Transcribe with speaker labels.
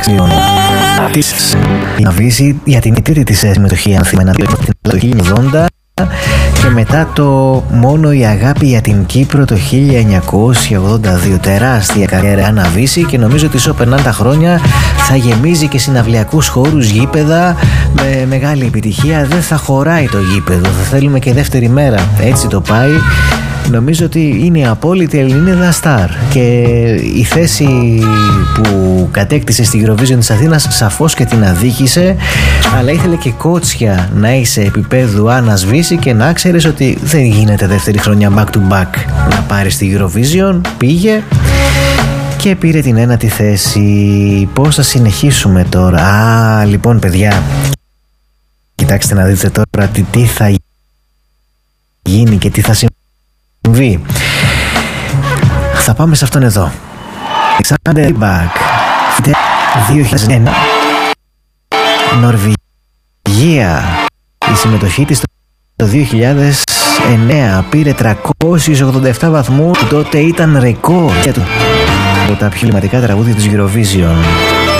Speaker 1: της Ναβίση για την τρίτη της συμμετοχή ανθήμενα το 1980 και μετά το μόνο η αγάπη για την Κύπρο το 1982. Τεράστια καριέρα Ναβίση και νομίζω ότι όσο περνάνε τα χρόνια θα γεμίζει και συναυλιακούς χώρους, γήπεδα με μεγάλη επιτυχία. Δεν θα χωράει το γήπεδο, θα θέλουμε και δεύτερη μέρα. Έτσι το πάει. Νομίζω ότι είναι η απόλυτη Ελληνίδα στάρ και η θέση που κατέκτησε στη Eurovision της Αθήνας σαφώς και την αδίκησε, αλλά ήθελε και κότσια να είσαι επίπεδου Άννας Βύση και να ξέρεις ότι δεν γίνεται δεύτερη χρονιά back to back να πάρει στη Eurovision. Πήγε και πήρε την ένατη θέση. Πώς θα συνεχίσουμε τώρα? Λοιπόν παιδιά, κοιτάξτε να δείτε τώρα τι θα γίνει και τι θα συμβεί. Θα πάμε σε αυτόν εδώ. Alexander Rybak 2001, Νορβηγία. Η συμμετοχή της το 2009 πήρε 387 βαθμούς που τότε ήταν ρεκόρ από τα πιο λιματικά τραγούδια της Eurovision.